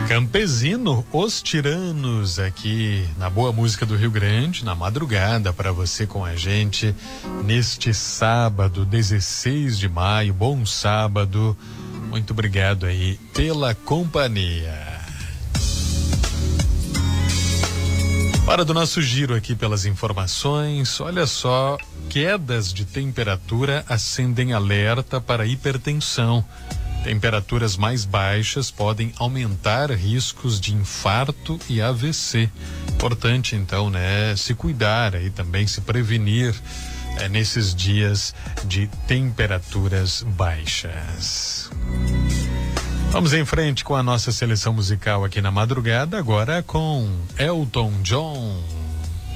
Campesino, Os Tiranos, aqui na Boa Música do Rio Grande, na madrugada, para você com a gente neste sábado, 16 de maio. Bom sábado, muito obrigado aí pela companhia. Hora do nosso giro aqui pelas informações. Olha só, quedas de temperatura acendem alerta para hipertensão. Temperaturas mais baixas podem aumentar riscos de infarto e AVC. Importante, então, né, se cuidar aí também, se prevenir nesses dias de temperaturas baixas. Vamos em frente com a nossa seleção musical aqui na madrugada, agora com Elton John.